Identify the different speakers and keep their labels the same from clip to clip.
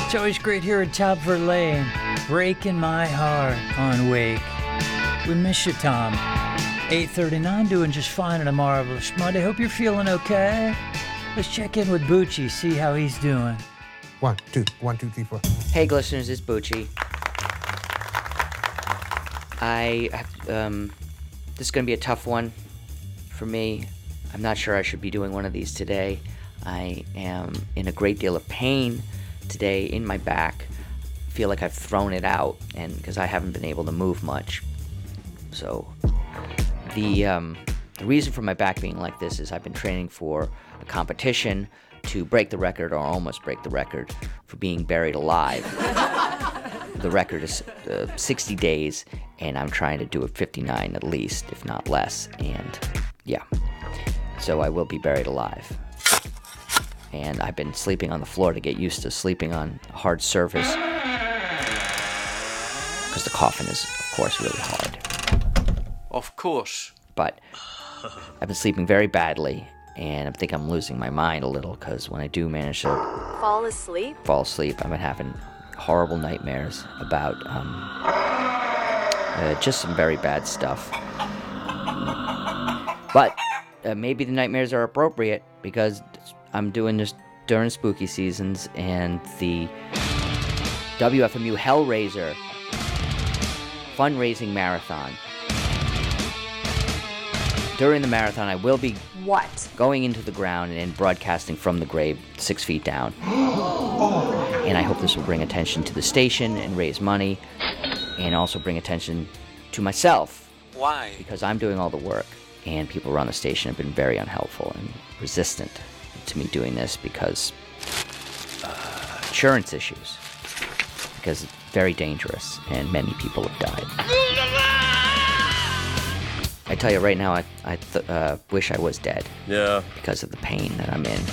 Speaker 1: It's always great here at Topford Lane, breaking my heart on Wake. We miss you, Tom. 8:39, doing just fine on a marvelous Monday. Hope you're feeling okay. Let's check in with Bucci, see how he's doing.
Speaker 2: 1, 2, 1, 2, 3, 4.
Speaker 3: Hey, listeners, it's Bucci. This is going to be a tough one for me. I'm not sure I should be doing one of these today. I am in a great deal of pain today in my back. I feel like I've thrown it out, and because I haven't been able to move much. So the reason for my back being like this is I've been training for a competition to break the record, or almost break the record, for being buried alive. The record is 60 days, and I'm trying to do it 59 at least, if not less. And yeah, so I will be buried alive. And I've been sleeping on the floor to get used to sleeping on a hard surface, because the coffin is, of course, really hard.
Speaker 4: Of course.
Speaker 3: But I've been sleeping very badly, and I think I'm losing my mind a little, because when I do manage to fall asleep, I've been having horrible nightmares about just some very bad stuff. But maybe the nightmares are appropriate, because I'm doing this during spooky seasons, and the WFMU Hellraiser fundraising marathon. During the marathon, I will be going into the ground and broadcasting from the grave 6 feet down. And I hope this will bring attention to the station and raise money, and also bring attention to myself.
Speaker 4: Why?
Speaker 3: Because I'm doing all the work, and people around the station have been very unhelpful and resistant to me doing this because insurance issues. Because it's very dangerous, and many people have died. I tell you right now, I wish I was dead.
Speaker 4: Yeah.
Speaker 3: Because of the pain that I'm in.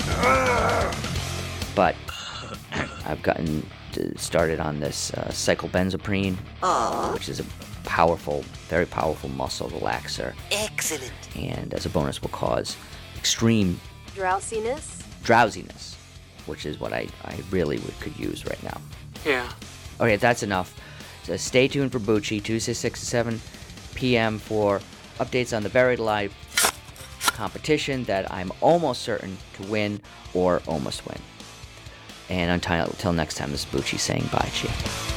Speaker 3: But I've gotten started on this cyclobenzaprine, which is a powerful, very powerful muscle relaxer.
Speaker 5: Excellent.
Speaker 3: And as a bonus will cause extreme drowsiness, which is what I really could use right now.
Speaker 4: Yeah.
Speaker 3: Okay, that's enough. So stay tuned for Bucci, Tuesday 6 to 7 p.m. for updates on the Buried Alive competition that I'm almost certain to win or almost win. And until next time, this is Bucci saying bye, Chi.